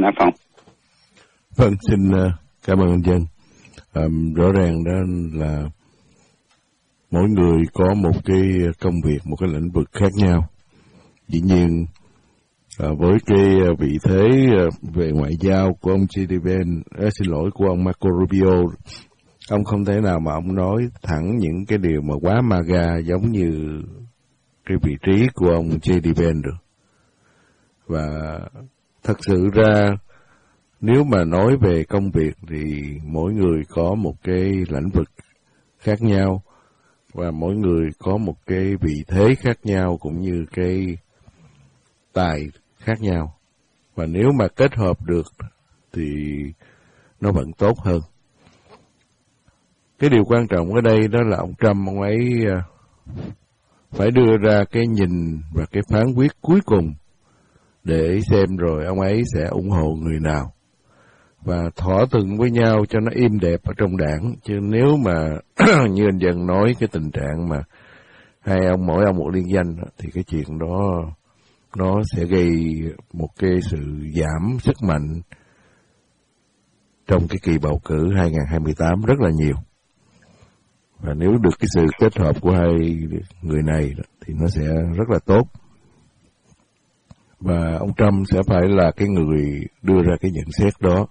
Á Phong. Vâng, xin cảm ơn anh Dân. Rõ ràng đó là mỗi người có một cái công việc, một cái lĩnh vực khác nhau. Dĩ nhiên với cái vị thế về ngoại giao của ông J.D. Vance, xin lỗi, của ông Marco Rubio, ông không thể nào mà ông nói thẳng những cái điều mà quá MAGA giống như cái vị trí của ông J.D. Vance được. Và thật sự ra nếu mà nói về công việc thì mỗi người có một cái lĩnh vực khác nhau và mỗi người có một cái vị thế khác nhau cũng như cái tài khác nhau. Và nếu mà kết hợp được thì nó vẫn tốt hơn. Cái điều quan trọng ở đây đó là ông Trump, ông ấy phải đưa ra cái nhìn và cái phán quyết cuối cùng để xem rồi ông ấy sẽ ủng hộ người nào. Và thỏa thuận với nhau cho nó êm đẹp ở trong đảng. Chứ nếu mà như anh Dân nói cái tình trạng mà hai ông mỗi ông một liên danh thì cái chuyện đó nó sẽ gây một cái sự giảm sức mạnh trong cái kỳ bầu cử 2028 rất là nhiều. Và nếu được cái sự kết hợp của hai người này thì nó sẽ rất là tốt. Và ông Trump sẽ phải là cái người đưa ra cái nhận xét đó.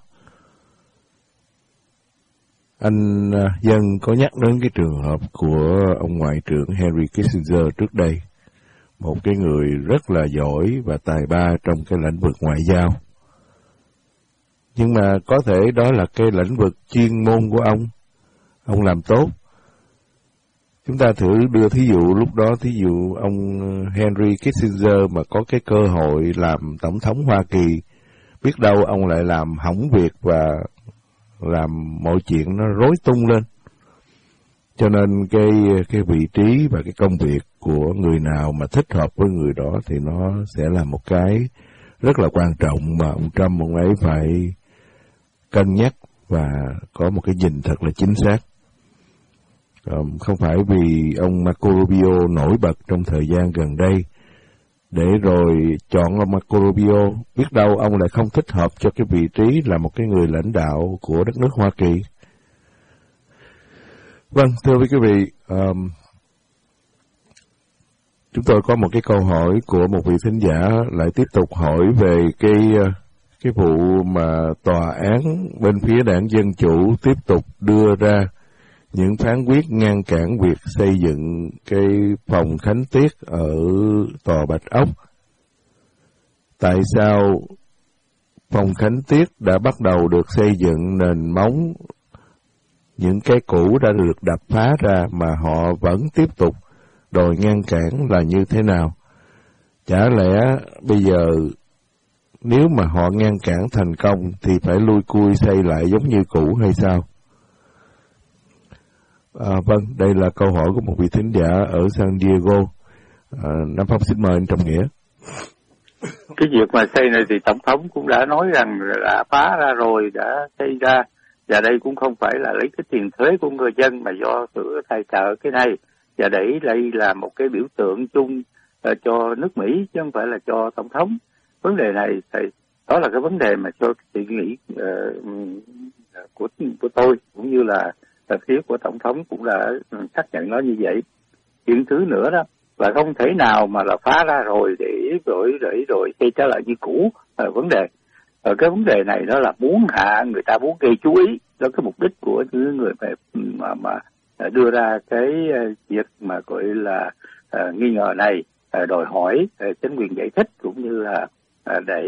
Anh Dân có nhắc đến cái trường hợp của ông Ngoại trưởng Henry Kissinger trước đây, một cái người rất là giỏi và tài ba trong cái lĩnh vực ngoại giao. Nhưng mà có thể đó là cái lĩnh vực chuyên môn của ông làm tốt. Chúng ta thử đưa thí dụ lúc đó, thí dụ ông Henry Kissinger mà có cái cơ hội làm tổng thống Hoa Kỳ, biết đâu ông lại làm hỏng việc và làm mọi chuyện nó rối tung lên. Cho nên cái vị trí và cái công việc của người nào mà thích hợp với người đó thì nó sẽ là một cái rất là quan trọng mà ông Trump ông ấy phải cân nhắc và có một cái nhìn thật là chính xác. Không phải vì ông Marco Rubio nổi bật trong thời gian gần đây để rồi chọn ông Marco Rubio, biết đâu ông lại không thích hợp cho cái vị trí là một cái người lãnh đạo của đất nước Hoa Kỳ. Vâng, thưa quý vị, chúng tôi có một cái câu hỏi của một vị thính giả lại tiếp tục hỏi về cái vụ mà tòa án bên phía đảng Dân Chủ tiếp tục đưa ra những phán quyết ngăn cản việc xây dựng cái phòng khánh tiết ở tòa Bạch Ốc. Tại sao phòng khánh tiết đã bắt đầu được xây dựng nền móng, những cái cũ đã được đập phá ra mà họ vẫn tiếp tục đòi ngăn cản là như thế nào? Chả lẽ bây giờ nếu mà họ ngăn cản thành công thì phải lui cui xây lại giống như cũ hay sao? Vâng, đây là câu hỏi của một vị thính giả ở San Diego. Nam Phong xin mời anh Trọng Nghĩa. Cái việc mà xây này thì Tổng thống cũng đã nói rằng đã phá ra rồi, đã xây ra, và đây cũng không phải là lấy cái tiền thuế của người dân mà do sự tài trợ cái này, và để đây là một cái biểu tượng chung cho nước Mỹ chứ không phải là cho Tổng thống. Vấn đề này thì đó là cái vấn đề mà cho suy nghĩ của tôi cũng như là phía của Tổng thống cũng đã xác nhận nó như vậy. Chuyện thứ nữa đó là không thể nào mà là phá ra rồi để rồi xây trở lại như cũ. Vấn đề cái vấn đề này đó là muốn người ta muốn gây chú ý, đó cái mục đích của những người mà đưa ra cái việc mà gọi là nghi ngờ này, đòi hỏi chính quyền giải thích cũng như là để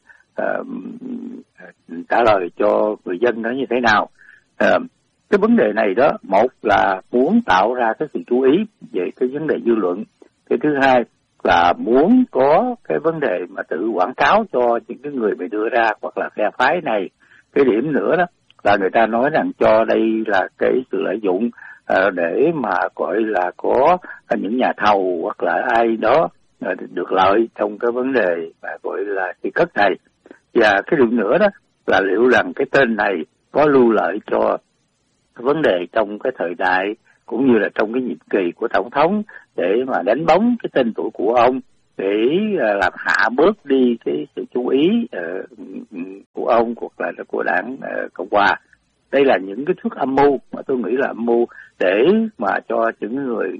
trả lời cho người dân nó như thế nào. Cái vấn đề này đó, một là muốn tạo ra cái sự chú ý về cái vấn đề dư luận. Cái thứ hai là muốn có cái vấn đề mà tự quảng cáo cho những cái người bị đưa ra hoặc là phe phái này. Cái điểm nữa đó là người ta nói rằng cho đây là cái sự lợi dụng để mà gọi là có những nhà thầu hoặc là ai đó được lợi trong cái vấn đề mà gọi là xây cất này. Và cái điểm nữa đó là liệu rằng cái tên này có lưu lợi cho vấn đề trong cái thời đại cũng như là trong cái nhiệm kỳ của Tổng thống để mà đánh bóng cái tên tuổi của ông, để làm hạ bớt đi cái sự chú ý ông hoặc là của đảng Cộng hòa. Đây là những cái thước âm mưu mà tôi nghĩ là âm mưu để mà cho những người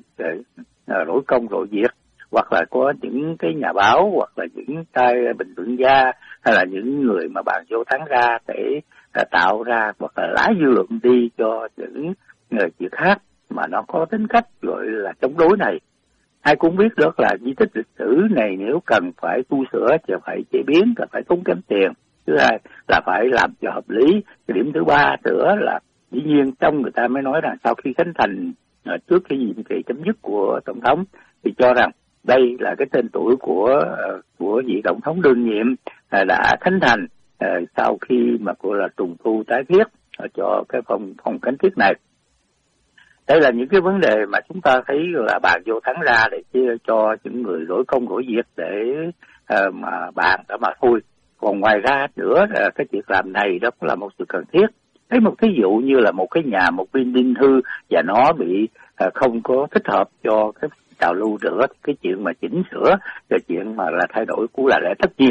rỗi công rỗi việc, hoặc là có những cái nhà báo hoặc là những tay bình luận gia hay là những người mà bàn vô thắng ra để tạo ra hoặc là lái dư luận đi cho những người chuyện khác mà nó có tính cách gọi là chống đối này. Ai cũng biết đó là di tích lịch sử này nếu cần phải tu sửa thì phải chế biến, cần phải tốn kém tiền. Thứ hai là phải làm cho hợp lý. Cái điểm thứ ba nữa là dĩ nhiên trong người ta mới nói rằng sau khi khánh thành trước cái nhiệm kỳ chấm dứt của tổng thống thì cho rằng đây là cái tên tuổi của vị tổng thống đương nhiệm đã khánh thành sau khi mà gọi là trùng tu tái thiết cho cái phòng khánh thiết này. Đây là những cái vấn đề mà chúng ta thấy là bàn vô thắng ra để chia cho những người rỗi công rỗi việc để mà bàn đó mà thôi. Còn ngoài ra nữa cái việc làm này đó cũng là một sự cần thiết. Lấy một thí dụ như là một cái nhà, một viên đinh hư và nó bị không có thích hợp cho cái trào lưu nữa, cái chuyện mà chỉnh sửa, cái chuyện mà là thay đổi cũng là lẽ tất nhiên.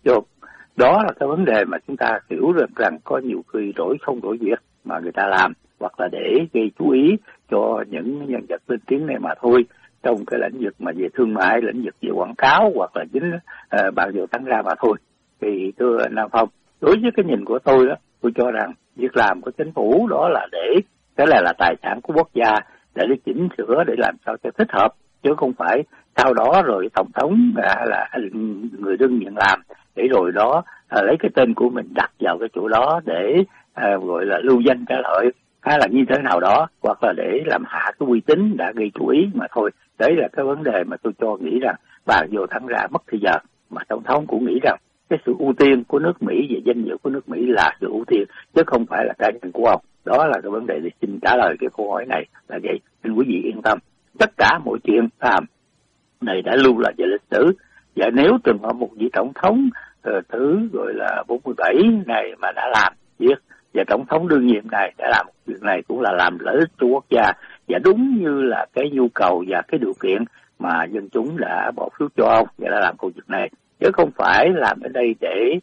Đó là cái vấn đề mà chúng ta hiểu được rằng có nhiều người rỗi không rỗi việc mà người ta làm, hoặc là để gây chú ý cho những nhân vật lên tiếng này mà thôi, trong cái lĩnh vực mà về thương mại, lĩnh vực về quảng cáo hoặc là chính bàn vô thắng ra mà thôi. Thì thưa Nam Phong, đối với cái nhìn của tôi đó, tôi cho rằng việc làm của chính phủ đó là để cái này là tài sản của quốc gia để chỉnh sửa để làm sao cho thích hợp, chứ không phải sau đó rồi tổng thống hay là người đương nhiệm làm để rồi đó lấy cái tên của mình đặt vào cái chỗ đó để gọi là lưu danh trả lợi hay là như thế nào đó, hoặc là để làm hạ cái uy tín đã gây chú ý mà thôi. Đấy là cái vấn đề mà tôi cho nghĩ rằng bàn vô thắng ra mất thời giờ, mà tổng thống cũng nghĩ rằng cái sự ưu tiên của nước Mỹ về danh dự của nước Mỹ là sự ưu tiên chứ không phải là cá nhân của ông. Đó là cái vấn đề để xin trả lời cái câu hỏi này là vậy. Xin quý vị yên tâm, tất cả mọi chuyện làm này đã lưu lại về lịch sử, và nếu từng có một vị tổng thống thứ gọi là 47 này mà đã làm việc, và tổng thống đương nhiệm này đã làm việc này cũng là làm lợi ích cho quốc gia và đúng như là cái nhu cầu và cái điều kiện mà dân chúng đã bỏ phiếu cho ông và đã làm công việc này, chứ không phải làm ở đây để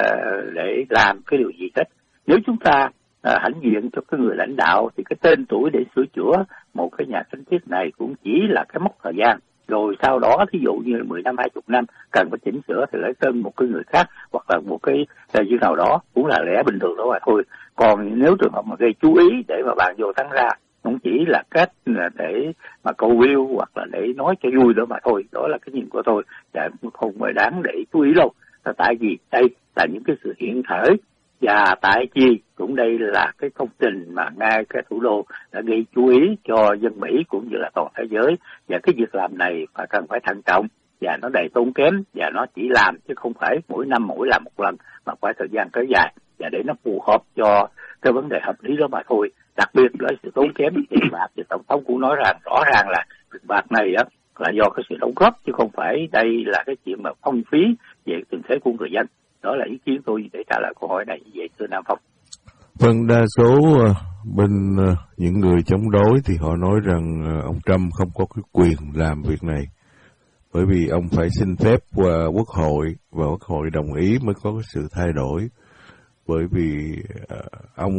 làm cái điều gì hết. Nếu chúng ta hãnh diện cho cái người lãnh đạo thì cái tên tuổi để sửa chữa một cái nhà khánh thiết này cũng chỉ là cái mốc thời gian, rồi sau đó thí dụ như 10 năm 20 năm cần phải chỉnh sửa thì lấy tên một cái người khác hoặc là một cái như nào đó cũng là lẽ bình thường đó mà thôi. Còn nếu trường hợp mà gây chú ý để mà bàn vô thắng ra không chỉ là cách để mà câu view hoặc là để nói cho vui đó mà thôi. Đó là cái nhìn của tôi, và không phải đáng để chú ý đâu. Tại vì đây là những cái sự hiện thể, và tại chi cũng đây là cái công trình mà ngay cái thủ đô đã gây chú ý cho dân Mỹ cũng như là toàn thế giới, và cái việc làm này phải cần phải thận trọng và nó đầy tốn kém, và nó chỉ làm chứ không phải mỗi năm mỗi làm một lần mà phải thời gian kéo dài, và để nó phù hợp cho cái vấn đề hợp lý đó mà thôi. Đặc biệt là sự tốn kém tiền bạc, thì tổng thống cũng nói rằng rõ ràng là tiền bạc này á là do cái sự đóng góp chứ không phải đây là cái chuyện mà phong phí về tình thế của người dân. Đó là ý kiến tôi để trả lời câu hỏi này như vậy, thưa Nam Phong. Vâng, đa số bên những người chống đối thì họ nói rằng ông Trump không có cái quyền làm việc này, bởi vì ông phải xin phép qua Quốc hội và Quốc hội đồng ý mới có cái sự thay đổi, bởi vì ông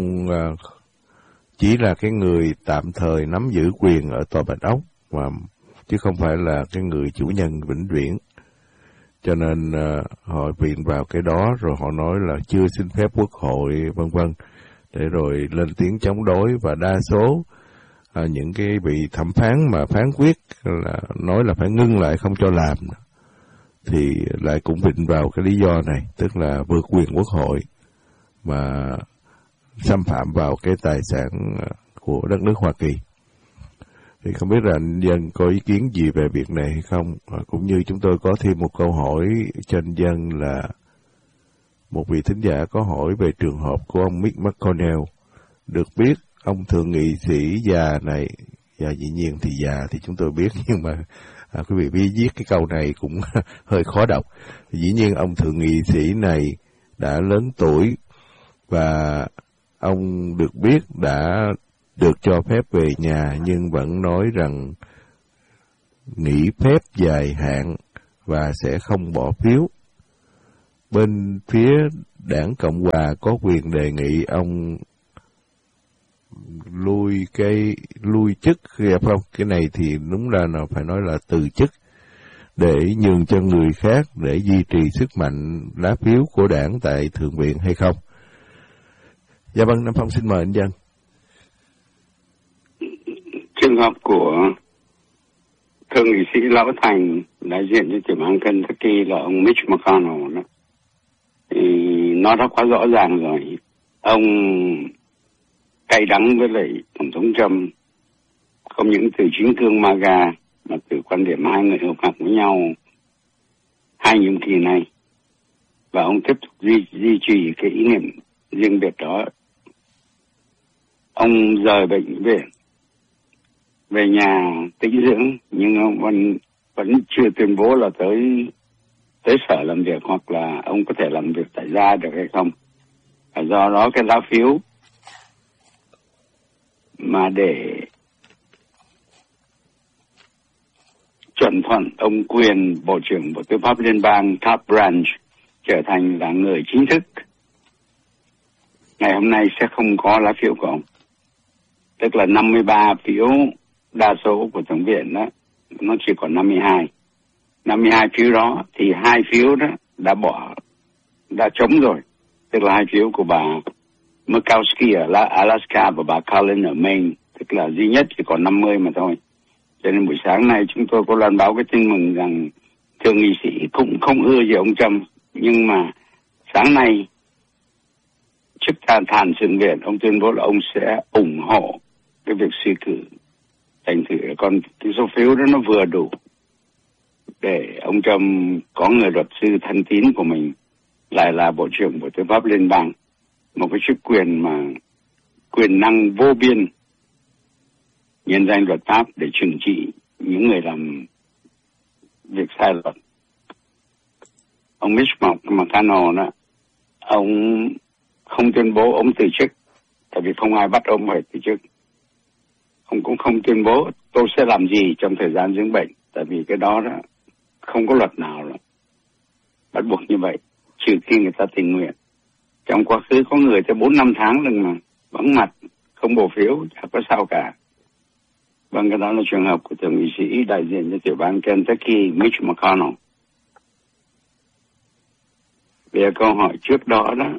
chỉ là cái người tạm thời nắm giữ quyền ở Tòa Bạch Ốc mà chứ không phải là cái người chủ nhân vĩnh viễn. Cho nên họ viện vào cái đó, rồi họ nói là chưa xin phép Quốc hội vân vân, để rồi lên tiếng chống đối. Và đa số những cái vị thẩm phán mà phán quyết là nói là phải ngưng lại không cho làm, thì lại cũng viện vào cái lý do này, tức là vượt quyền Quốc hội mà xâm phạm vào cái tài sản của đất nước Hoa Kỳ. Thì không biết là anh Dân có ý kiến gì về việc này hay không? Cũng như chúng tôi có thêm một câu hỏi cho anh Dân là một vị thính giả có hỏi về trường hợp của ông Mitch McConnell. Được biết ông thượng nghị sĩ già này, và dĩ nhiên thì già thì chúng tôi biết, nhưng mà quý vị viết cái câu này cũng hơi khó đọc. Dĩ nhiên ông thượng nghị sĩ này đã lớn tuổi và ông được biết đã được cho phép về nhà, nhưng vẫn nói rằng nghỉ phép dài hạn và sẽ không bỏ phiếu. bên phía đảng Cộng hòa có quyền đề nghị ông lui chức gặp không? Cái này thì đúng ra là phải nói là từ chức để nhường cho người khác để duy trì sức mạnh lá phiếu của đảng tại Thượng viện hay không? Dạ vâng, Nam Phong xin mời anh Dân. Trường hợp của thượng nghị sĩ Lão Thành đại diện cho tiểu bang Kentucky là ông Mitch McConnell đó, thì nó đã quá rõ ràng rồi. Ông cay đắng với lại Tổng thống Trump, không những từ chính cương MAGA mà từ quan điểm hai người hợp tác với nhau hai nhiệm kỳ này, và ông tiếp tục duy trì cái ý niệm riêng biệt đó. Ông rời bệnh viện về nhà tĩnh dưỡng, nhưng ông vẫn chưa tuyên bố là tới sở làm việc hoặc là ông có thể làm việc tại gia được hay không. Và do đó cái lá phiếu mà để chuẩn thuận ông Quyền, Bộ trưởng Bộ Tư pháp Liên bang Top Branch trở thành là người chính thức, ngày hôm nay sẽ không có lá phiếu của ông. Tức là 53 phiếu đa số của Thượng viện đó, nó chỉ còn 52. 52 phiếu đó thì 2 phiếu đó đã trống rồi. Tức là 2 phiếu của bà Murkowski ở Alaska và bà Collins ở Maine. Tức là duy nhất chỉ còn 50 mà thôi. Cho nên buổi sáng nay chúng tôi có loan báo cái tin mừng rằng thượng nghị sĩ cũng không ưa gì ông Trump. Nhưng mà sáng nay trước thàn Thượng viện, ông tuyên bố là ông sẽ ủng hộ cái việc suy cử thành thử. Còn cái số phiếu đó nó vừa đủ để ông Trump có người luật sư thân tín của mình lại là Bộ trưởng Bộ Tư pháp Liên bang, một cái chức quyền mà quyền năng vô biên nhân danh luật pháp để trừng trị những người làm việc sai luật. Ông Mitch McConnell đó, ông không tuyên bố ông từ chức, tại vì không ai bắt ông phải từ chức. Ông cũng không tuyên bố tôi sẽ làm gì trong thời gian dưỡng bệnh, tại vì cái đó không có luật nào là bắt buộc như vậy, trừ khi người ta tình nguyện. Trong quá khứ có người tới 4-5 tháng lần mà vắng mặt, không bầu phiếu, chả có sao cả. Vâng, cái đó là trường hợp của thượng nghị sĩ đại diện cho tiểu bang Kentucky Mitch McConnell. Về câu hỏi trước đó đó,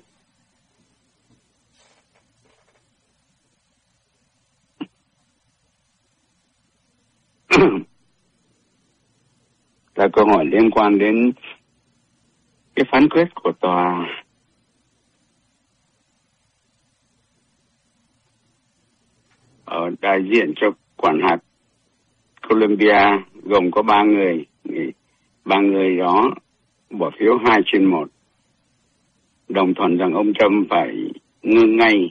là câu hỏi liên quan đến cái phán quyết của tòa ở đại diện cho quản hạt Columbia, gồm có 3 người. 3 người đó bỏ phiếu 2/1, đồng thuận rằng ông Trump phải ngưng ngay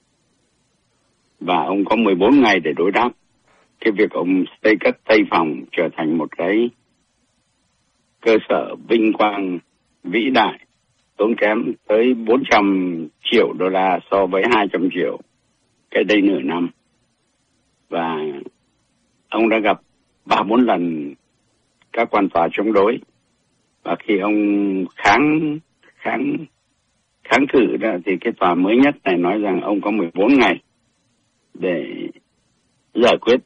và ông có 14 ngày để đối đáp cái việc ông xây cất Tây Phòng trở thành một cái cơ sở vinh quang vĩ đại, tốn kém tới 400 triệu đô la so với 200 triệu cái đây nửa năm. Và ông đã gặp 3-4 lần các quan tòa chống đối, và khi ông kháng cự đó, thì cái tòa mới nhất này nói rằng ông có 14 ngày để giải quyết.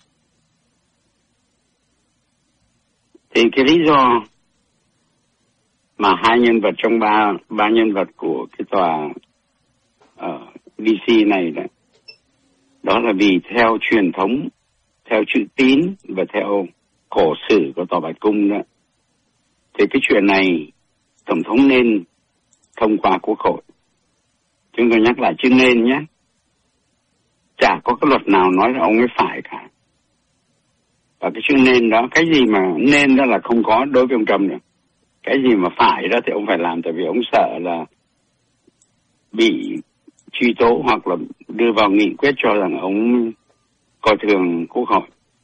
Thì cái lý do mà 2 nhân vật trong ba nhân vật của cái tòa ở DC này đó là vì theo truyền thống, theo chữ tín và theo cổ sử của tòa Bạch Cung đó, thì cái chuyện này tổng thống nên thông qua Quốc hội. Chúng tôi nhắc lại chữ nên nhé. Chả có cái luật nào nói là ông ấy phải cả. Và cái chữ nên đó, cái gì mà nên đó là không có đối với ông Trump nữa. Cái gì mà phải đó thì ông phải làm, tại vì ông sợ là bị truy tố hoặc là đưa vào nghị quyết cho rằng ông coi thường Quốc hội.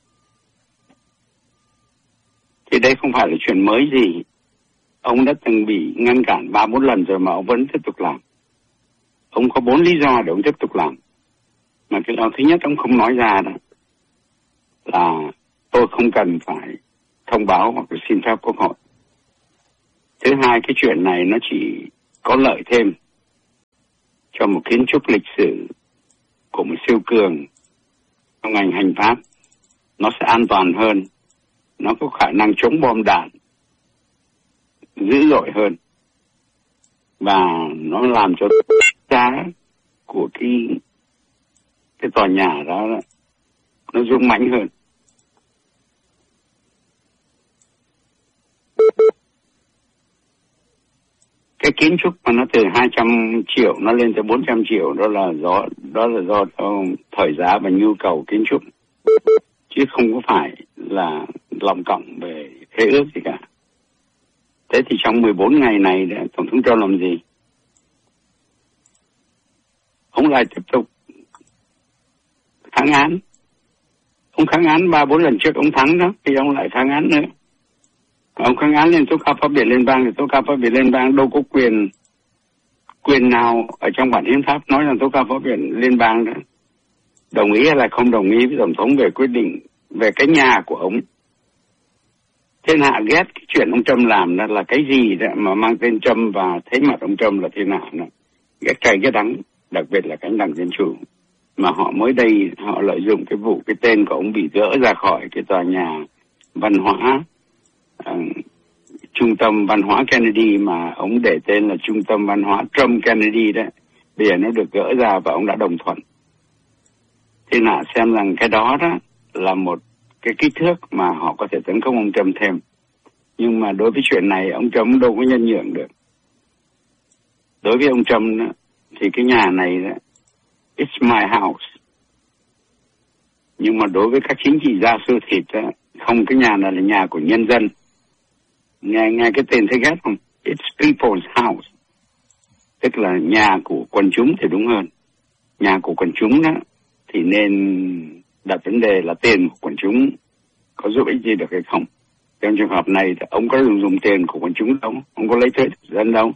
Thì đây không phải là chuyện mới gì. Ông đã từng bị ngăn cản 3-4 lần rồi mà ông vẫn tiếp tục làm. Ông có 4 lý do để ông tiếp tục làm. Mà cái đó thứ nhất ông không nói ra đó là tôi không cần phải thông báo hoặc là xin phép Quốc hội. Thứ hai, cái chuyện này nó chỉ có lợi thêm cho một kiến trúc lịch sử của một siêu cường trong ngành hành pháp. Nó sẽ an toàn hơn, nó có khả năng chống bom đạn dữ dội hơn, và nó làm cho giá của cái tòa nhà đó nó dũng mãnh hơn. Cái kiến trúc mà nó từ 200 triệu nó lên tới 400 triệu đó là do thời giá và nhu cầu kiến trúc, chứ không có phải là lòng cộng về khế ước gì cả. Thế thì trong 14 ngày này Tổng thống Trump làm gì? Ông lại tiếp tục kháng án. Ông kháng án 3-4 lần trước ông thắng đó, thì ông lại kháng án nữa. Ông kháng án lên tố cáo pháp viện liên bang, thì tố cáo pháp viện liên bang đâu có quyền nào ở trong bản hiến pháp nói rằng tố cáo pháp viện liên bang đó đồng ý hay là không đồng ý với Tổng thống về quyết định về cái nhà của ông. Thiên hạ ghét cái chuyện ông Trump làm đó là cái gì đó mà mang tên Trump, và thấy mặt ông Trump là thiên hạ nó ghét cay ghét đắng, đặc biệt là cánh đảng Dân Chủ. Mà họ mới đây họ lợi dụng cái tên của ông bị gỡ ra khỏi cái tòa nhà văn hóa, trung tâm văn hóa Kennedy, mà ông để tên là trung tâm văn hóa Trump Kennedy đấy. Bây giờ nó được gỡ ra và ông đã đồng thuận. Thiên hạ xem rằng cái đó là một cái kích thước mà họ có thể tấn công ông Trump thêm. Nhưng mà đối với chuyện này ông Trump đâu có nhân nhượng được. Đối với ông Trump thì cái nhà này it's my house. Nhưng mà đối với các chính trị gia siêu thịt không, cái nhà này là nhà của nhân dân. Nghe cái tên thấy ghét không? It's people's house. Tức là nhà của quần chúng thì đúng hơn. Nhà của quần chúng đó thì nên đặt vấn đề là tiền của quần chúng có giúp ích gì được hay không. Trong trường hợp này thì ông có dùng tiền của quần chúng đâu, ông có lấy thuế dân đâu.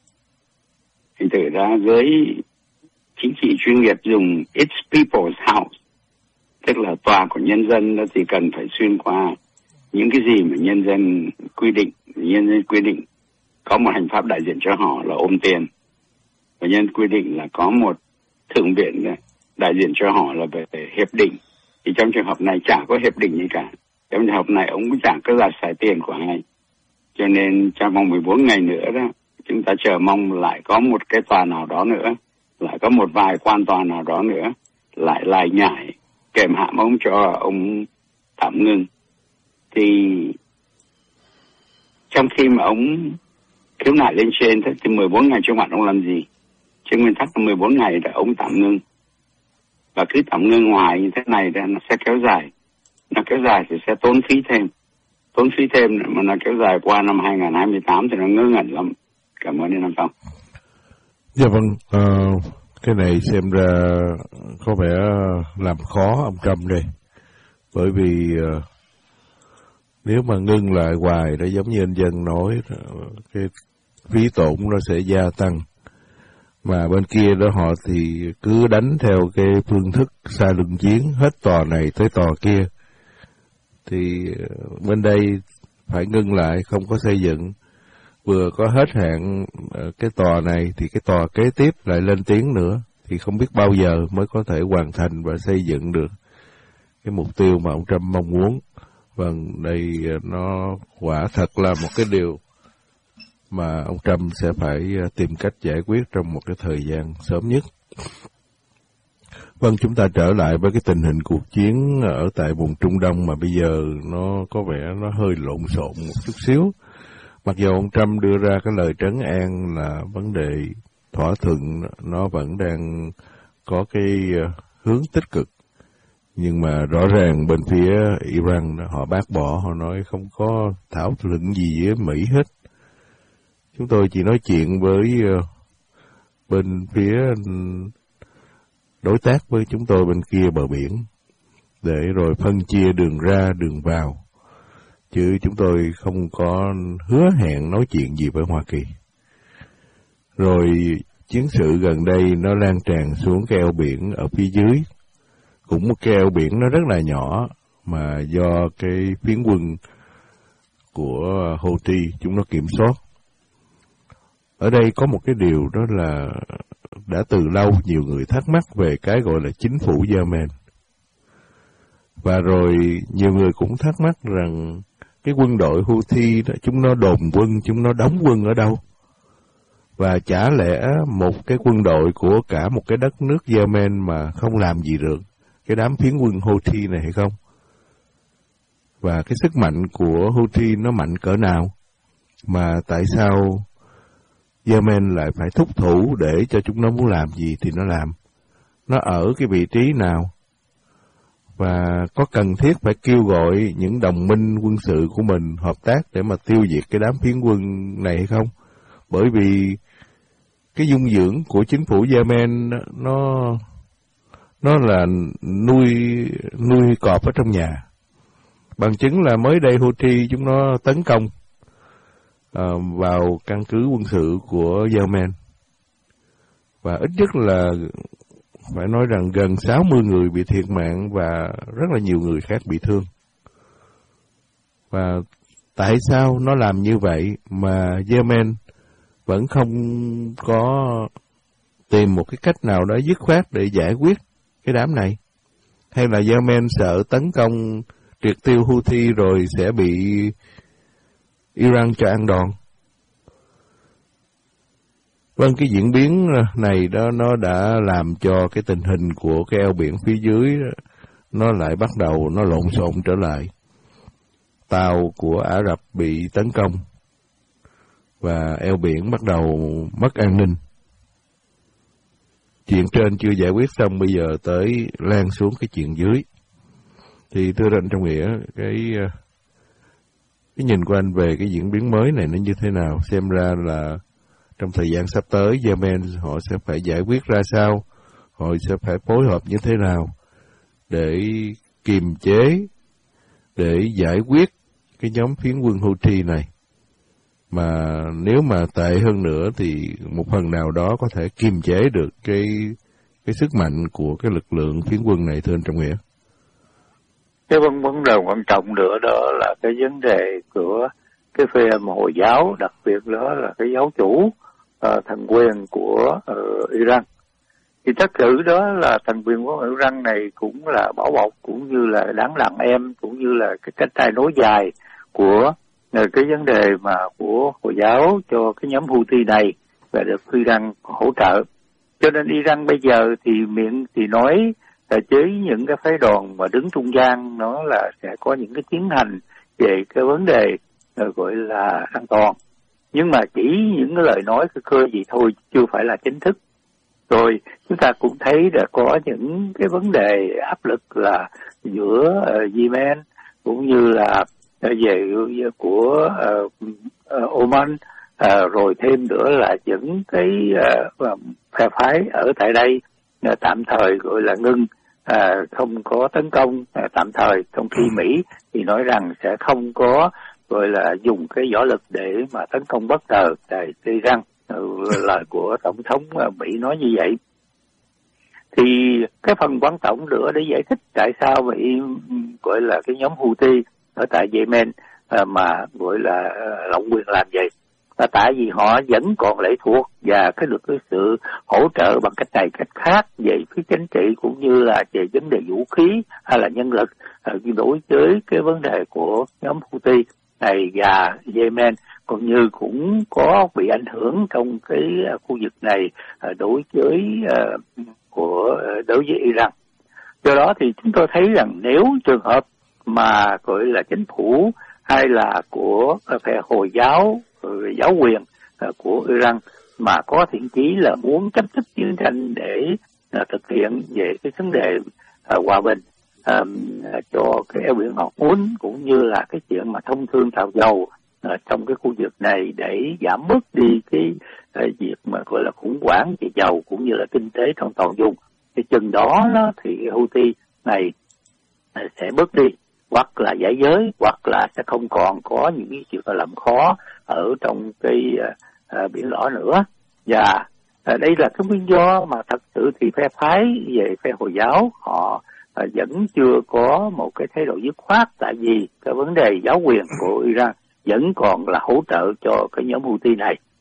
Thành thử ra giới chính trị chuyên nghiệp dùng it's people's house, tức là tòa của nhân dân đó, thì cần phải xuyên qua những cái gì mà nhân dân quy định. Nhân dân quy định có một hành pháp đại diện cho họ là ôm tiền, và nhân dân quy định là có một thượng viện đại diện cho họ là về hiệp định. Thì trong trường hợp này chả có hiệp định gì cả. Trong trường hợp này ông cũng chẳng có giải xài tiền của ai. Cho nên trong vòng 14 ngày nữa đó, chúng ta chờ mong lại có một cái tòa nào đó nữa, lại có một vài quan tòa nào đó nữa lại lải nhải kèm hãm ông cho ông tạm ngưng. Thì trong khi mà ông khiếu nại lên trên thì 14 ngày trước mặt ông làm gì? Trên nguyên tắc là 14 ngày là ông tạm ngưng. Và cứ tạm ngưng ngoài như thế này thì nó sẽ kéo dài. Nó kéo dài thì sẽ tốn phí thêm. Tốn phí thêm mà nó kéo dài qua năm 2028 thì nó ngớ ngẩn lắm. Cảm ơn anh Phong. Dạ vâng, cái này xem ra có vẻ làm khó ông Trump đây. Bởi vì nếu mà ngưng lại hoài đó, giống như anh Dân nói, cái phí tổn nó sẽ gia tăng. Mà bên kia đó họ thì cứ đánh theo cái phương thức xa lưng chiến, hết tòa này tới tòa kia. Thì bên đây phải ngưng lại, không có xây dựng. Vừa có hết hạn cái tòa này thì cái tòa kế tiếp lại lên tiếng nữa. Thì không biết bao giờ mới có thể hoàn thành và xây dựng được cái mục tiêu mà ông Trump mong muốn. Vâng, đây nó quả thật là một cái điều mà ông Trump sẽ phải tìm cách giải quyết trong một cái thời gian sớm nhất. Vâng, chúng ta trở lại với cái tình hình cuộc chiến ở tại vùng Trung Đông mà bây giờ nó có vẻ nó hơi lộn xộn một chút xíu. Mặc dù ông Trump đưa ra cái lời trấn an là vấn đề thỏa thuận nó vẫn đang có cái hướng tích cực. Nhưng mà rõ ràng bên phía Iran họ bác bỏ, họ nói không có thảo luận gì với Mỹ hết. Chúng tôi chỉ nói chuyện với bên phía đối tác với chúng tôi bên kia bờ biển, để rồi phân chia đường ra đường vào. Chứ chúng tôi không có hứa hẹn nói chuyện gì với Hoa Kỳ. Rồi chiến sự gần đây nó lan tràn xuống cái eo biển ở phía dưới. Cũng một cái eo biển nó rất là nhỏ mà do cái phiến quân của Houthi chúng nó kiểm soát. ở đây có một cái điều đó là đã từ lâu nhiều người thắc mắc về cái gọi là chính phủ Yemen. Và rồi nhiều người cũng thắc mắc rằng cái quân đội Houthi đó, chúng nó đồn quân, chúng nó đóng quân ở đâu? Và chả lẽ một cái quân đội của cả một cái đất nước Yemen mà không làm gì được cái đám phiến quân Houthi này hay không? Và cái sức mạnh của Houthi nó mạnh cỡ nào? Mà tại sao Yemen lại phải thúc thủ để cho chúng nó muốn làm gì thì nó làm? Nó ở cái vị trí nào? Và có cần thiết phải kêu gọi những đồng minh quân sự của mình hợp tác để mà tiêu diệt cái đám phiến quân này hay không? Bởi vì cái dung dưỡng của chính phủ Yemen nó là nuôi cọp ở trong nhà. Bằng chứng là mới đây Houthi chúng nó tấn công vào căn cứ quân sự của Yemen. Và ít nhất là phải nói rằng gần 60 người bị thiệt mạng và rất là nhiều người khác bị thương. Và tại sao nó làm như vậy mà Yemen vẫn không có tìm một cái cách nào đó dứt khoát để giải quyết cái đám này? Hay là Yemen sợ tấn công triệt tiêu Houthi rồi sẽ bị Iran cho ăn đòn? Vâng, cái diễn biến này đó nó đã làm cho cái tình hình của cái eo biển phía dưới nó lại bắt đầu nó lộn xộn trở lại. Tàu của Ả Rập bị tấn công và eo biển bắt đầu mất an ninh. Chuyện trên chưa giải quyết xong, bây giờ tới lan xuống cái chuyện dưới. Thì thưa anh Trong Nghĩa, cái nhìn của anh về cái diễn biến mới này nó như thế nào? Xem ra là trong thời gian sắp tới, Yemen họ sẽ phải giải quyết ra sao? Họ sẽ phải phối hợp như thế nào để kiềm chế, để giải quyết cái nhóm phiến quân Houthi này? Mà nếu mà tệ hơn nữa thì một phần nào đó có thể kiềm chế được cái sức mạnh của cái lực lượng phiến quân này, thưa anh Trong Nghĩa. Cái vấn đề quan trọng nữa đó là cái vấn đề của cái phe Hồi giáo, đặc biệt đó là cái giáo chủ thần quyền của Iran. Thì thật sự đó là thần quyền của Iran này cũng là bảo bọc, cũng như là đáng lặng em, cũng như là cái cánh tay nối dài của cái vấn đề mà của Hồi giáo cho cái nhóm Houthi này, và được Iran hỗ trợ. Cho nên Iran bây giờ thì miệng thì nói với những cái phái đoàn mà đứng trung gian, nó là sẽ có những cái tiến hành về cái vấn đề gọi là an toàn, nhưng mà chỉ những cái lời nói cơ gì thôi, chưa phải là chính thức. Rồi chúng ta cũng thấy là có những cái vấn đề áp lực là giữa Yemen cũng như là về của Oman, rồi thêm nữa là những cái phe phái ở tại đây tạm thời gọi là ngưng, không có tấn công tạm thời, trong khi Mỹ thì nói rằng sẽ không có gọi là dùng cái võ lực để mà tấn công bất ngờ tại Iran. Lời của Tổng thống Mỹ nói như vậy. Thì cái phần quan trọng nữa để giải thích tại sao Mỹ gọi là cái nhóm Houthi ở tại Yemen mà gọi là lộng quyền làm vậy, là tại vì họ vẫn còn lệ thuộc và cái được cái sự hỗ trợ bằng cách này cách khác về phía chính trị cũng như là về vấn đề vũ khí hay là nhân lực đối với cái vấn đề của nhóm Houthi này. Và Yemen còn như cũng có bị ảnh hưởng trong cái khu vực này đối với Iran. Do đó thì chúng tôi thấy rằng nếu trường hợp mà gọi là chính phủ hay là của phe Hồi giáo, giáo quyền của Iran mà có thiện chí là muốn chấm dứt chiến tranh để thực hiện về cái vấn đề hòa bình cho cái eo biển Hormuz, cũng như là cái chuyện mà thông thương tàu dầu trong cái khu vực này để giảm bớt đi cái việc mà gọi là khủng hoảng về dầu cũng như là kinh tế trong toàn vùng. Thì chừng đó thì Houthi này sẽ bớt đi, hoặc là giải giới, hoặc là sẽ không còn có những cái chuyện làm khó ở trong cái biển đỏ nữa. Và đây là cái nguyên do mà thật sự thì phe phái về phe Hồi giáo họ vẫn chưa có một cái thái độ dứt khoát, tại vì cái vấn đề giáo quyền của Iran vẫn còn là hỗ trợ cho cái nhóm Houthi này.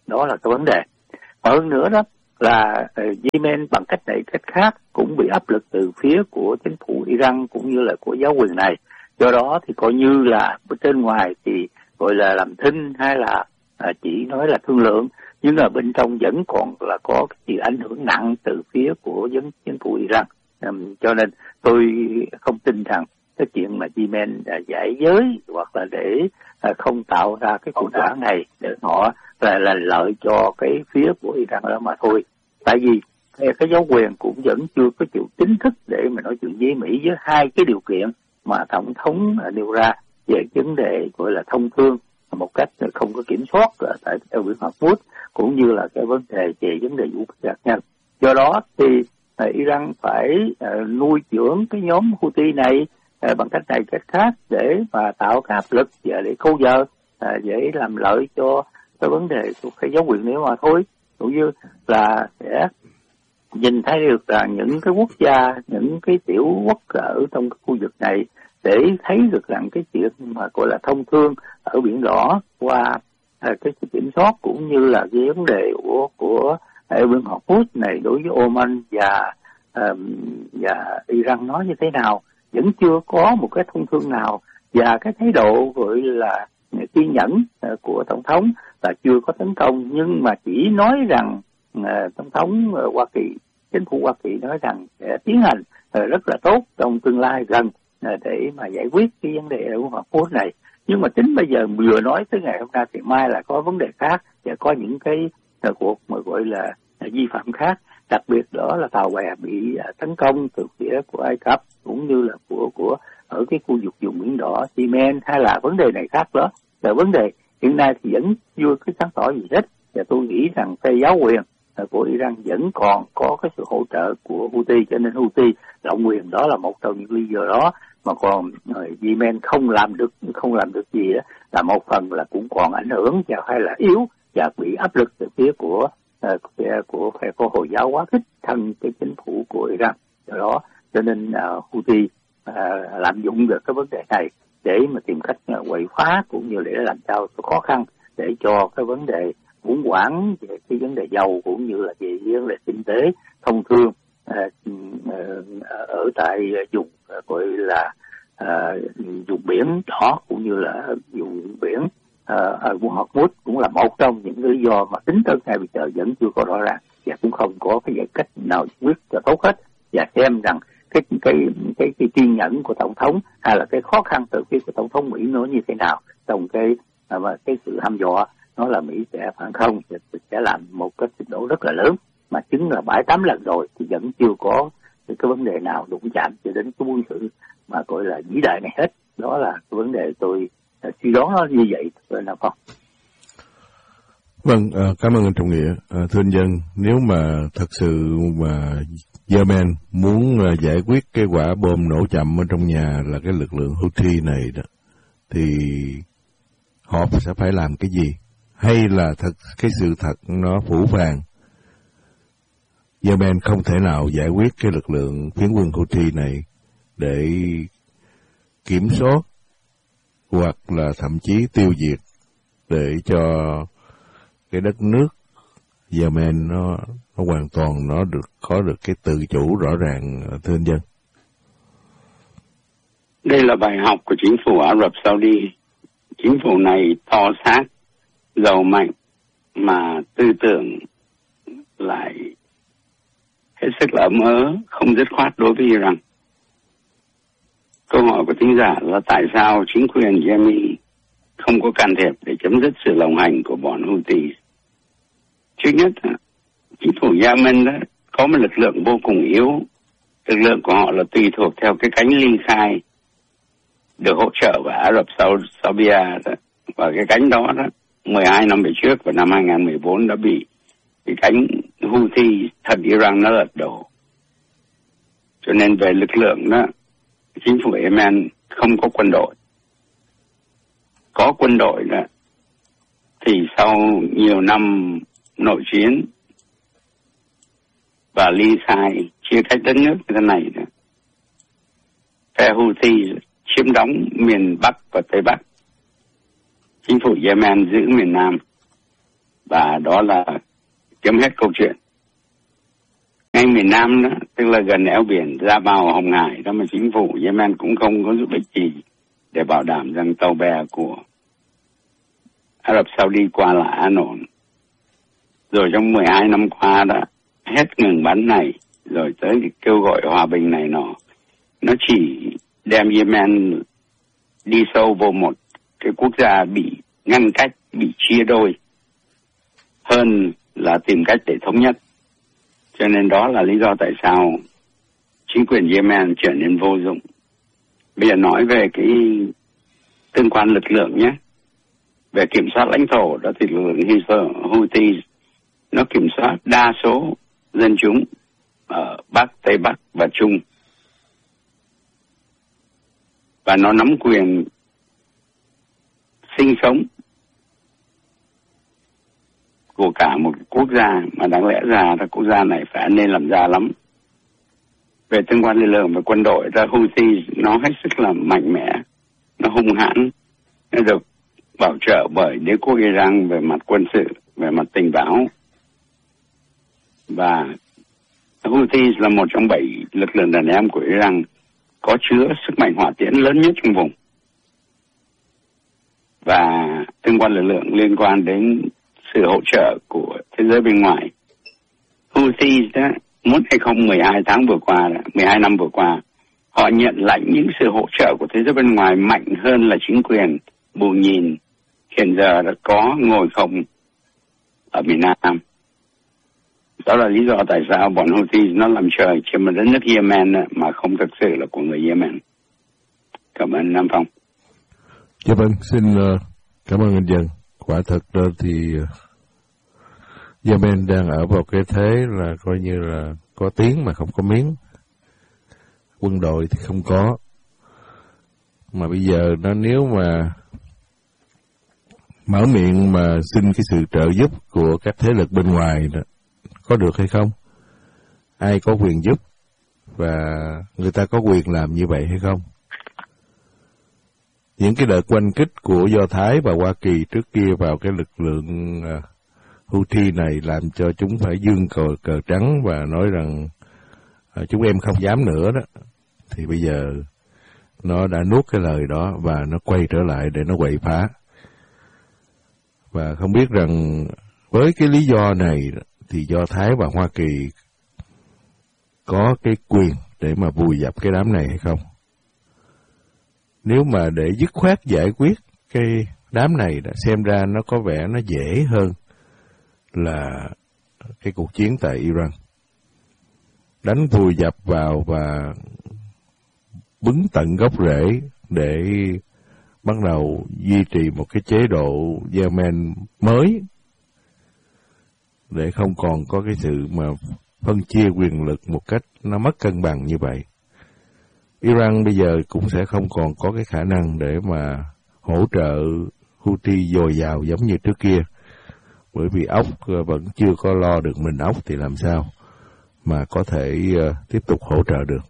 Đó là cái vấn đề. Hơn nữa đó là Yemen bằng cách này cách khác cũng bị áp lực từ phía của chính phủ Iran cũng như là của giáo quyền này. Do đó thì coi như là bên ngoài thì gọi là làm thinh hay là chỉ nói là thương lượng, nhưng ở bên trong vẫn còn là có cái sự ảnh hưởng nặng từ phía của chính phủ Iran. Cho nên tôi không tin rằng cái chuyện mà Yemen giải giới hoặc là để không tạo ra cái khủng hoảng này để họ là lợi cho cái phía của Iran đó mà thôi. Tại vì cái giáo quyền cũng vẫn chưa có chịu chính thức để mà nói chuyện với Mỹ với hai cái điều kiện mà tổng thống nêu ra về vấn đề gọi là thông thương một cách không có kiểm soát tại eo biển Hormuz, cũng như là cái vấn đề về vấn đề vũ khí hạt nhân. Do đó thì Iran phải nuôi dưỡng cái nhóm Houthi này bằng cách này cách khác để mà tạo cái áp lực và để câu giờ để làm lợi cho cái vấn đề của cái giáo quyền nếu mà thôi, cũng như là sẽ nhìn thấy được là những cái quốc gia, những cái tiểu quốc ở trong cái khu vực này để thấy được rằng cái chuyện mà gọi là thông thương ở Biển Đỏ qua cái kiểm soát cũng như là cái vấn đề của eo biển Hormuz này đối với Oman và Iran nói như thế nào, vẫn chưa có một cái thông thương nào, và cái thái độ gọi là kiên nhẫn của tổng thống là chưa có tấn công, nhưng mà chỉ nói rằng tổng thống Hoa Kỳ, chính phủ Hoa Kỳ nói rằng sẽ tiến hành rất là tốt trong tương lai gần để mà giải quyết cái vấn đề ở Hormuz này. Nhưng mà tính bây giờ vừa nói tới ngày hôm nay thì mai là có vấn đề khác và có những cái cuộc mà gọi là vi phạm khác, đặc biệt đó là tàu bè bị tấn công từ phía của Ai Cập cũng như là của ở cái khu vực vùng Biển Đỏ, Yemen, hay là vấn đề này khác đó. Là vấn đề hiện nay thì vẫn chưa có sáng tỏ gì hết, và tôi nghĩ rằng phe giáo quyền của Iran vẫn còn có cái sự hỗ trợ của Houthi, cho nên Houthi lộng quyền đó là một trong những lý do đó. Mà còn Yemen không làm được gì đó, là một phần là cũng còn ảnh hưởng và hay là yếu và bị áp lực từ phía của phe của Hồi giáo quá khích thân cái chính phủ của Iran. Do đó cho nên Houthi lạm dụng được cái vấn đề này để mà tìm cách quậy phá cũng như để làm sao khó khăn để cho cái vấn đề khủng hoảng về cái vấn đề dầu cũng như là về vấn đề kinh tế thông thương ở tại vùng gọi là vùng Biển Đỏ cũng như là vùng biển ở vùng Hormuz cũng là một trong những lý do mà tính tới ngày bây giờ vẫn chưa có rõ ràng và cũng không có cái giải cách nào quyết cho tốt hết. Và xem rằng cái kiên nhẫn của tổng thống hay là cái khó khăn từ phía của tổng thống Mỹ nó như thế nào trong cái sự hăm dọa nó là Mỹ sẽ phản không, sẽ làm một cái trình độ rất là lớn, mà chứng là 7-8 lần rồi thì vẫn chưa có cái vấn đề nào đụng chạm cho đến cái quân sự mà gọi là vĩ đại này hết. Đó là cái vấn đề tôi suy đoán nó như vậy rồi nào không? Vâng, cảm ơn anh Trọng Nghĩa. Thưa anh Dân, nếu mà thật sự mà Yemen muốn giải quyết cái quả bom nổ chậm ở trong nhà là cái lực lượng Houthi này đó, thì họ sẽ phải làm cái gì? Hay là cái sự thật nó phủ phàng, Yemen không thể nào giải quyết cái lực lượng phiến quân Houthi này để kiểm soát hoặc là thậm chí tiêu diệt, để cho cái đất nước Yemen nó hoàn toàn nó có được cái tự chủ rõ ràng, thưa anh Dân? Đây là bài học của chính phủ Ả Rập Saudi. Chính phủ này to xác, giàu mạnh mà tư tưởng lại hết sức là ấm ớ, không dứt khoát đối với Iran. Câu hỏi của thính giả là tại sao chính quyền Yemen không có can thiệp để chấm dứt sự lộng hành của bọn Houthi? Trước nhất, chính phủ Yemen đó có một lực lượng vô cùng yếu. Lực lượng của họ là tùy thuộc theo cái cánh ly khai được hỗ trợ của Ả Rập Saudi đó. Và cái cánh đó 12 năm về trước và năm 2014 đã bị cái cánh Houthi thần Iran nó lật đổ. Cho nên về lực lượng đó, chính phủ Yemen không có quân đội. Có quân đội đó thì sau nhiều năm nội chiến và ly khai chia cách đất nước như thế này đó, phe Houthi chiếm đóng miền Bắc và Tây Bắc, chính phủ Yemen giữ miền Nam. và đó là chấm hết câu chuyện. Ngay miền Nam đó, tức là gần eo biển ra vào Hồng Hải đó, mà chính phủ Yemen cũng không có giúp ích gì để bảo đảm rằng tàu bè của Ả Rập Saudi qua là an ổn. Rồi trong 12 năm qua đó, hết ngừng bắn này, rồi tới kêu gọi hòa bình này nọ, nó chỉ đem Yemen đi sâu vào một cái quốc gia bị ngăn cách, bị chia đôi, hơn là tìm cách để thống nhất. Cho nên đó là lý do tại sao chính quyền Yemen trở nên vô dụng. Bây giờ nói về cái tương quan lực lượng nhé. Về kiểm soát lãnh thổ đó thì lực lượng Houthi nó kiểm soát đa số dân chúng ở Bắc, Tây Bắc và Trung. Và nó nắm quyền sinh sống của cả một quốc gia, mà đáng lẽ ra là quốc gia này phải nên làm ra lắm. Về tương quan lực lượng và quân đội, ra Houthi nó hết sức là mạnh mẽ, nó hung hãn, nó được bảo trợ bởi đế quốc Iran về mặt quân sự, về mặt tình báo. Và Houthi là một trong 7 lực lượng đàn em của Iran có chứa sức mạnh hỏa tiễn lớn nhất trong vùng. Và tương quan lực lượng liên quan đến sự hỗ trợ của thế giới bên ngoài. Houthi đó, muốn hay không 12 năm vừa qua, họ nhận lãnh những sự hỗ trợ của thế giới bên ngoài mạnh hơn là chính quyền Bù Nhìn hiện giờ đã có ngồi không ở miền Nam. Đó là lý do tại sao bọn Houthi nó làm trời trên một đất nước Yemen mà không thực sự là của người Yemen. Cảm ơn Nam Phong. Dạ vâng, xin cảm ơn anh Dân. Quả thật đó thì Yemen đang ở vào cái thế là coi như là có tiếng mà không có miếng. Quân đội thì không có. Mà bây giờ nó nếu mà mở miệng mà xin cái sự trợ giúp của các thế lực bên ngoài đó, có được hay không? Ai có quyền giúp? Và người ta có quyền làm như vậy hay không? Những cái đợt oanh kích của Do Thái và Hoa Kỳ trước kia vào cái lực lượng Houthi này làm cho chúng phải dương cờ trắng và nói rằng chúng em không dám nữa đó. Thì bây giờ nó đã nuốt cái lời đó và nó quay trở lại để nó quậy phá. Và không biết rằng với cái lý do này thì Do Thái và Hoa Kỳ có cái quyền để mà vùi dập cái đám này hay không? Nếu mà để dứt khoát giải quyết cái đám này đã xem ra nó có vẻ nó dễ hơn là cái cuộc chiến tại Iran. Đánh vùi dập vào và bứng tận gốc rễ để bắt đầu duy trì một cái chế độ Yemen mới, để không còn có cái sự mà phân chia quyền lực một cách nó mất cân bằng như vậy. Iran bây giờ cũng sẽ không còn có cái khả năng để mà hỗ trợ Houthi dồi dào giống như trước kia. Bởi vì ốc vẫn chưa có lo được mình ốc thì làm sao mà có thể tiếp tục hỗ trợ được.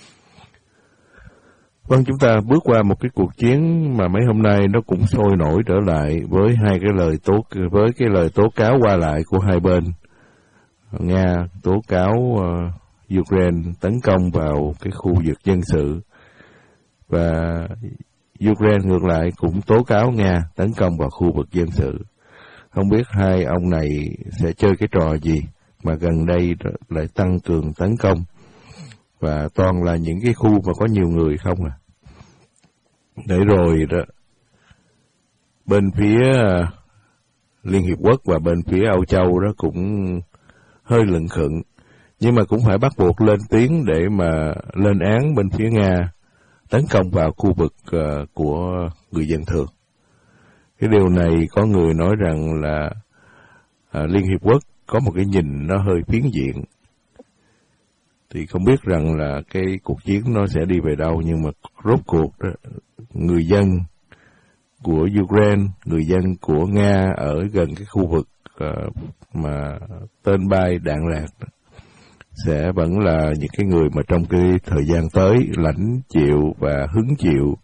Vâng, chúng ta bước qua một cái cuộc chiến mà mấy hôm nay nó cũng sôi nổi trở lại với cái lời tố cáo qua lại của hai bên. Nga tố cáo Ukraine tấn công vào cái khu vực dân sự, và Ukraine ngược lại cũng tố cáo Nga tấn công vào khu vực dân sự. Không biết hai ông này sẽ chơi cái trò gì mà gần đây lại tăng cường tấn công, và toàn là những cái khu mà có nhiều người không à. Để rồi đó, bên phía Liên Hiệp Quốc và bên phía Âu Châu đó cũng hơi lững khựng, nhưng mà cũng phải bắt buộc lên tiếng để mà lên án bên phía Nga tấn công vào khu vực của người dân thường. Cái điều này có người nói rằng là Liên Hiệp Quốc có một cái nhìn nó hơi phiến diện. Thì không biết rằng là cái cuộc chiến nó sẽ đi về đâu, nhưng mà rốt cuộc đó, người dân của Ukraine, người dân của Nga ở gần cái khu vực mà tên bay đạn lạc đó, sẽ vẫn là những cái người mà trong cái thời gian tới lãnh chịu và hứng chịu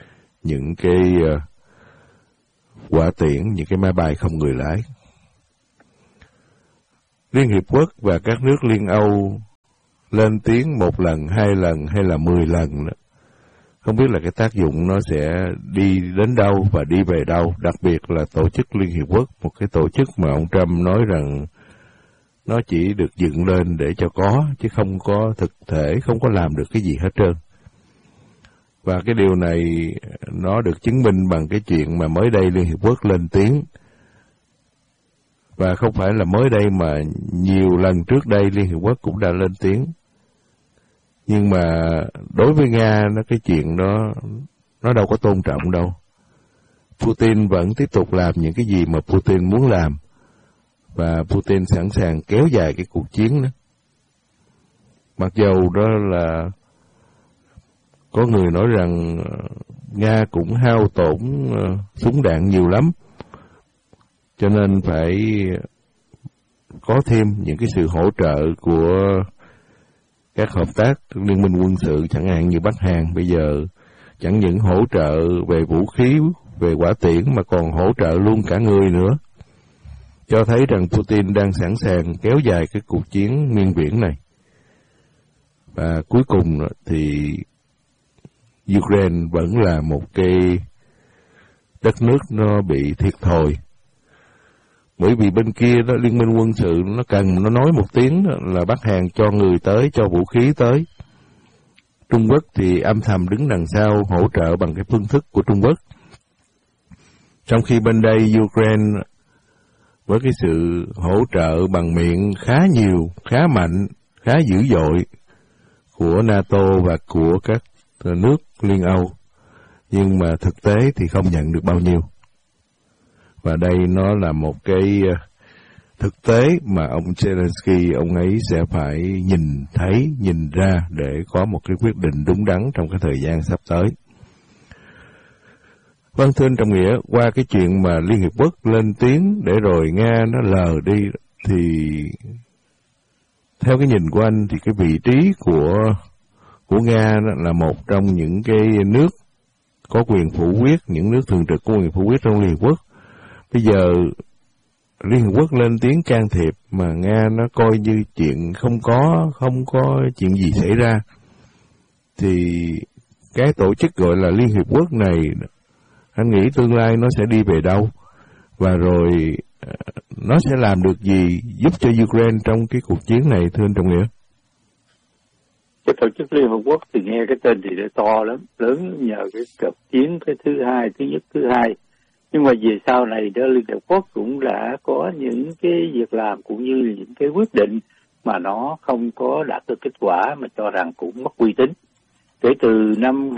những cái quả tiễn, những cái máy bay không người lái. Liên Hiệp Quốc và các nước Liên Âu lên tiếng 1 lần, 2 lần hay là 10 lần đó, không biết là cái tác dụng nó sẽ đi đến đâu và đi về đâu. Đặc biệt là tổ chức Liên Hiệp Quốc, một cái tổ chức mà ông Trump nói rằng nó chỉ được dựng lên để cho có, chứ không có thực thể, không có làm được cái gì hết trơn. Và cái điều này nó được chứng minh bằng cái chuyện mà mới đây Liên Hiệp Quốc lên tiếng. Và không phải là mới đây mà nhiều lần trước đây Liên Hiệp Quốc cũng đã lên tiếng. Nhưng mà đối với Nga, cái chuyện đó nó đâu có tôn trọng đâu. Putin vẫn tiếp tục làm những cái gì mà Putin muốn làm. Và Putin sẵn sàng kéo dài cái cuộc chiến đó. Mặc dầu đó là có người nói rằng Nga cũng hao tổn súng đạn nhiều lắm, cho nên phải có thêm những cái sự hỗ trợ của các hợp tác liên minh quân sự, chẳng hạn như Bắc Hàn bây giờ chẳng những hỗ trợ về vũ khí, về hỏa tiễn mà còn hỗ trợ luôn cả người nữa, cho thấy rằng Putin đang sẵn sàng kéo dài cái cuộc chiến miên viễn này. Và cuối cùng thì Ukraine vẫn là một cái đất nước nó bị thiệt thòi. Bởi vì bên kia đó, liên minh quân sự nó nói một tiếng là Bắc Hàn cho người tới, cho vũ khí tới. Trung Quốc thì âm thầm đứng đằng sau hỗ trợ bằng cái phương thức của Trung Quốc. Trong khi bên đây Ukraine với cái sự hỗ trợ bằng miệng khá nhiều, khá mạnh, khá dữ dội của NATO và của các nước Liên Âu, nhưng mà thực tế thì không nhận được bao nhiêu. Và đây nó là một cái thực tế mà ông Zelensky, ông ấy sẽ phải nhìn ra để có một cái quyết định đúng đắn trong cái thời gian sắp tới. Vâng, thưa anh Trọng Nghĩa, qua cái chuyện mà Liên Hiệp Quốc lên tiếng để rồi Nga nó lờ đi, thì theo cái nhìn của anh thì cái vị trí của Nga là một trong những cái nước có quyền phủ quyết, những nước thường trực có quyền phủ quyết trong Liên Hiệp Quốc. Bây giờ Liên Hiệp Quốc lên tiếng can thiệp mà Nga nó coi như chuyện không có chuyện gì xảy ra, thì cái tổ chức gọi là Liên Hiệp Quốc này, anh nghĩ tương lai nó sẽ đi về đâu, và rồi nó sẽ làm được gì giúp cho Ukraine trong cái cuộc chiến này, thưa anh Trọng Nghĩa? Cái tổ chức Liên Hợp Quốc thì nghe cái tên thì nó to lắm, lớn nhờ cái cuộc chiến cái thứ nhất, thứ hai. Nhưng mà về sau này đó, Liên Hợp Quốc cũng đã có những cái việc làm cũng như những cái quyết định mà nó không có đạt được kết quả, mà cho rằng cũng mất uy tín. Kể từ năm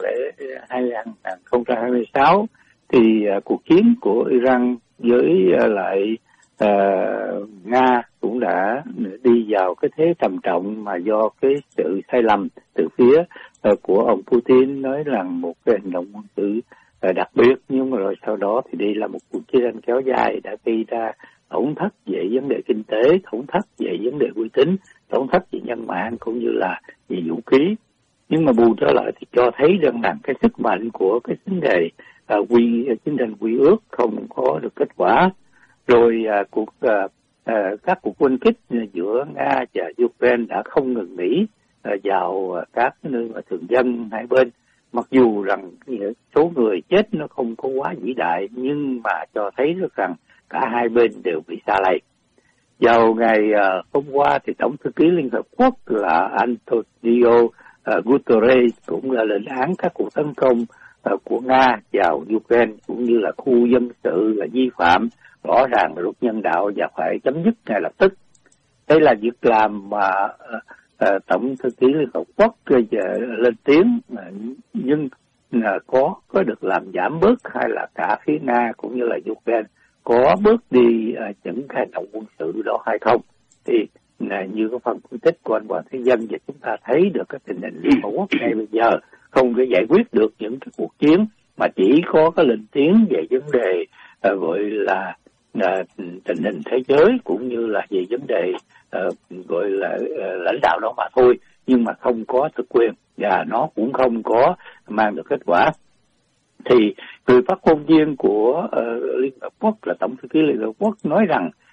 2026 thì cuộc chiến của Iran với lại Nga cũng đã đi vào cái thế trầm trọng, mà do cái sự sai lầm từ phía của ông Putin nói là một cái hành động quân sự đặc biệt, nhưng mà rồi sau đó thì đây là một cuộc chiến tranh kéo dài đã gây ra tổn thất về vấn đề kinh tế, tổn thất về vấn đề uy tín, tổn thất về nhân mạng cũng như là về vũ khí. Nhưng mà bù trở lại thì cho thấy rằng cái sức mạnh của cái vấn đề chiến tranh quy ước không có được kết quả. Rồi các cuộc quân kích giữa Nga và Ukraine đã không ngừng nghỉ vào các nơi mà thường dân hai bên. Mặc dù rằng số người chết nó không có quá vĩ đại, nhưng mà cho thấy được rằng cả hai bên đều bị sa lầy. Vào ngày hôm qua thì Tổng thư ký Liên Hợp Quốc là Antonio Guterres cũng đã lên án các cuộc tấn công của Nga vào Ukraine cũng như là khu dân sự là vi phạm rõ ràng là luật nhân đạo và phải chấm dứt ngay lập tức. Đây là việc làm mà Tổng thư ký Liên Hợp Quốc lên tiếng, nhưng có được làm giảm bớt hay là cả phía Nga cũng như là Ukraine có bớt đi những hành động quân sự đó hay không? Thì như cái phần phân tích của anh Hoàng Thế Dân và chúng ta thấy được cái tình hình Liên Hợp Quốc ngay bây giờ không thể giải quyết được những cái cuộc chiến, mà chỉ có cái lên tiếng về vấn đề gọi là tình hình thế giới cũng như là về vấn đề gọi là lãnh đạo đó mà thôi, nhưng mà không có thực quyền và nó cũng không có mang được kết quả. Thì người phát ngôn viên của Liên Hợp Quốc là Tổng thư ký Liên Hợp Quốc nói rằng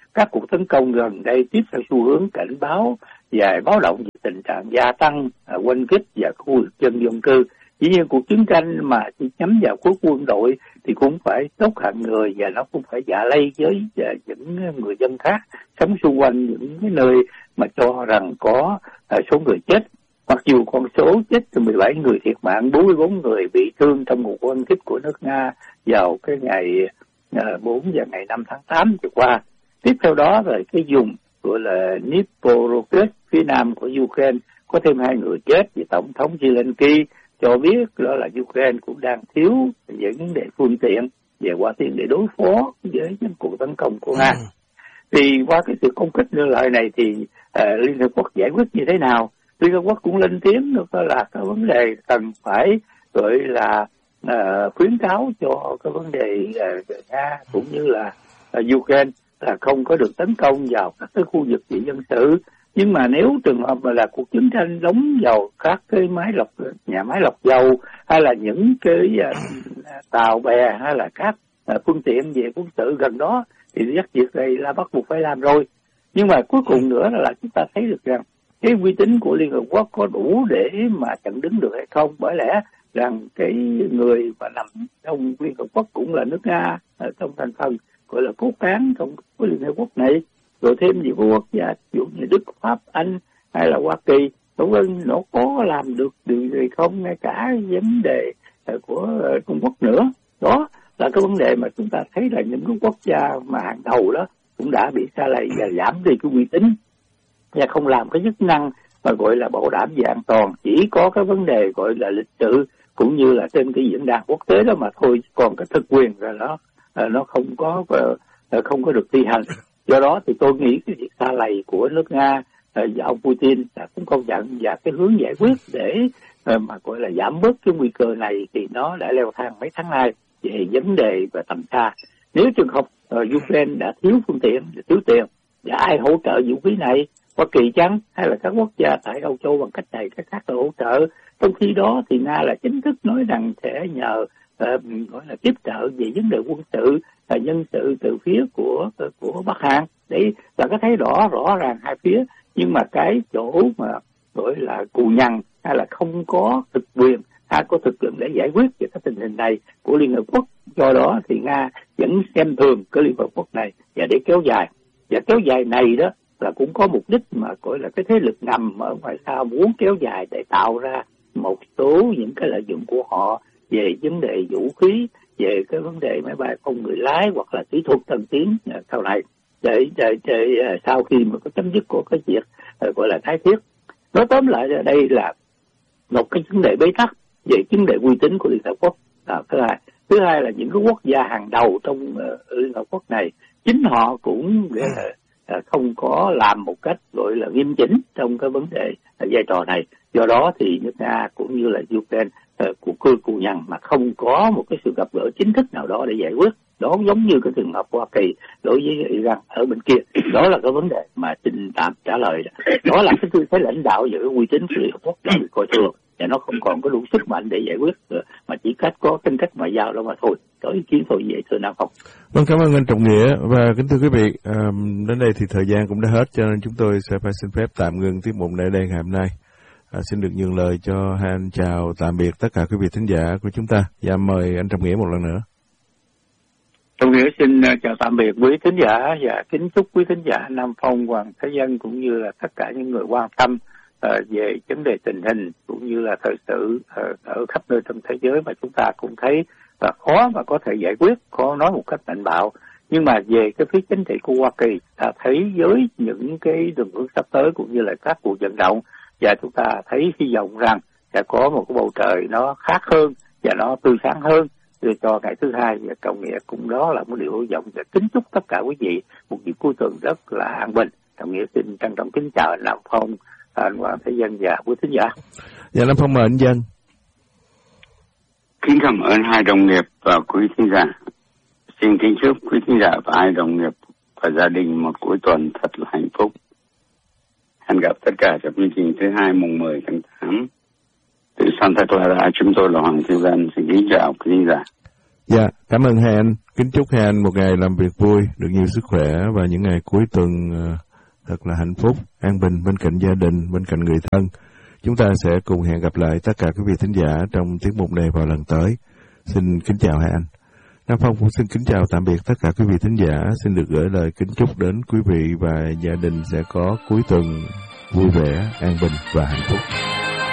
các cuộc tấn công gần đây tiếp theo xu hướng cảnh báo và báo động về tình trạng gia tăng oanh kích và khu vực dân dân cư. Dĩ nhiên cuộc chiến tranh mà chỉ nhắm vào khối quân đội thì cũng phải tốt hạng người, và nó cũng phải dạ lây với những người dân khác sống xung quanh những cái nơi mà cho rằng có số người chết. Mặc dù con số chết từ 17 người thiệt mạng, 44 người bị thương trong một oanh kích của nước Nga vào cái ngày 4 và ngày 5 tháng 8 vừa qua. Tiếp theo đó rồi cái vùng gọi là Dnipro phía nam của Ukraine có thêm 2 người chết, vì Tổng thống Zelensky cho biết đó là Ukraine cũng đang thiếu những vấn đề phương tiện về hỏa tiễn để đối phó với những cuộc tấn công của Nga. Thì qua cái sự công kích như lời này thì Liên Hợp Quốc giải quyết như thế nào? Liên Hợp Quốc cũng lên tiếng được là cái vấn đề cần phải gọi là khuyến cáo cho cái vấn đề Nga cũng như là Ukraine là không có được tấn công vào các cái khu vực bị dân sự. Nhưng mà nếu trường hợp mà là cuộc chiến tranh đóng vào các cái nhà máy lọc dầu hay là những cái tàu bè hay là các phương tiện về quân sự gần đó thì rất việc này là bắt buộc phải làm rồi. Nhưng mà cuối cùng nữa là chúng ta thấy được rằng cái uy tín của Liên Hợp Quốc có đủ để mà chặn đứng được hay không, bởi lẽ rằng cái người mà nằm trong Liên Hợp Quốc cũng là nước Nga trong thành phần gọi là cốt cán trong cái Liên Hợp Quốc này, rồi thêm những quốc gia ví dụ như Đức, Pháp, Anh hay là Hoa Kỳ, nó có làm được điều gì không, ngay cả vấn đề của Trung Quốc nữa. Đó là cái vấn đề mà chúng ta thấy là những cái quốc gia mà hàng đầu đó cũng đã bị sa lầy và giảm đi cái uy tín và không làm cái chức năng mà gọi là bảo đảm về an toàn, chỉ có cái vấn đề gọi là lịch sự cũng như là trên cái diễn đàn quốc tế đó mà thôi, còn cái thực quyền rồi đó nó không có được thi hành. Do đó thì tôi nghĩ cái việc sa lầy của nước Nga và ông Putin cũng công nhận, và cái hướng giải quyết để mà gọi là giảm bớt cái nguy cơ này thì nó đã leo thang mấy tháng nay về vấn đề và tầm xa. Nếu trường hợp Ukraine đã thiếu phương tiện, thiếu tiền, và ai hỗ trợ vũ khí này, Hoa Kỳ chăng hay là các quốc gia tại Âu Châu bằng cách này cách khác là hỗ trợ. Trong khi đó thì Nga là chính thức nói rằng sẽ nhờ gọi là tiếp trợ về vấn đề quân sự, nhân sự từ phía của Bắc Hàn. Đấy là có thấy rõ ràng hai phía. Nhưng mà cái chỗ mà gọi là cù nhằn hay là không có thực quyền hay có thực lực để giải quyết về cái tình hình này của Liên Hợp Quốc, do đó thì Nga vẫn xem thường cái Liên Hợp Quốc này và để kéo dài. Và kéo dài này đó là cũng có mục đích mà gọi là cái thế lực ngầm ở ngoài sau muốn kéo dài để tạo ra một số những cái lợi dụng của họ về vấn đề vũ khí, về cái vấn đề máy bay không người lái hoặc là kỹ thuật tân tiến sau này để sau khi mà có chấm dứt của cái việc gọi là thái thiết. Nói tóm lại ở đây là một cái vấn đề bế tắc về vấn đề uy tín của Liên Hợp Quốc. Thứ hai là những cái quốc gia hàng đầu trong Liên Hợp Quốc này chính họ cũng không có làm một cách gọi là nghiêm chỉnh trong cái vấn đề vai trò này. Do đó thì nước Nga cũng như là Ukraine cù nhằn mà không có một cái sự gặp gỡ chính thức nào đó để giải quyết. Đó giống như cái trường hợp Hoa Kỳ đối với Iran ở bên kia. Đó là cái vấn đề mà xin tạm trả lời. Đó là cái tư thế lãnh đạo về cái uy tín của Liên Hợp Quốc đã bị coi thường và nó không còn có đủ sức mạnh để giải quyết mà chỉ có tính cách ngoại giao đó mà thôi. Có ý kiến thôi vậy thưa Nam Phong. Vâng, cảm ơn anh Trọng Nghĩa. Và kính thưa quý vị, đến đây thì thời gian cũng đã hết, cho nên chúng tôi sẽ phải xin phép tạm ngừng tiết mục này đây ngày hôm nay. Xin được nhường lời cho hai anh chào tạm biệt tất cả quý vị thính giả của chúng ta. Và mời anh Trọng Nghĩa một lần nữa. Trọng Nghĩa xin chào tạm biệt quý thính giả và kính chúc quý thính giả Nam Phong, Hoàng Thế Dân cũng như là tất cả những người quan tâm về vấn đề tình hình cũng như là thời sự ở khắp nơi trong thế giới mà chúng ta cũng thấy là khó mà có thể giải quyết, khó nói một cách mạnh bạo. Nhưng mà về cái phía chính trị của Hoa Kỳ, ta thấy với những cái đường hướng sắp tới cũng như là các cuộc vận động, và chúng ta thấy hy vọng rằng sẽ có một cái bầu trời nó khác hơn và nó tươi sáng hơn cho ngày thứ hai. Và Trọng Nghĩa cũng đó là một điều hy vọng để kính chúc tất cả quý vị một dịp cuối tuần rất là an bình. Trọng Nghĩa xin trân trọng kính chào anh Nam Phong, anh Hoàng Thế Dân và quý thính giả. Dạ, Nam Phong mời anh Dân. Kính cảm ơn hai đồng nghiệp và quý thính giả. Xin kính chúc quý thính giả và hai đồng nghiệp và gia đình một cuối tuần thật là hạnh phúc. Hẹn gặp tất cả trong chương trình thứ hai mùng 10 tháng 8. Từ Santa Clara, chúng tôi là Hoàng Thế Dân. Xin kính chào quý thính giả. Dạ, cảm ơn hai anh. Kính chúc hai anh một ngày làm việc vui, được nhiều sức khỏe và những ngày cuối tuần thật là hạnh phúc, an bình bên cạnh gia đình, bên cạnh người thân. Chúng ta sẽ cùng hẹn gặp lại tất cả quý vị thính giả trong tiết mục này vào lần tới. Xin kính chào hai anh. Nam Phong cũng xin kính chào tạm biệt tất cả quý vị thính giả. Xin được gửi lời kính chúc đến quý vị và gia đình sẽ có cuối tuần vui vẻ, an bình và hạnh phúc.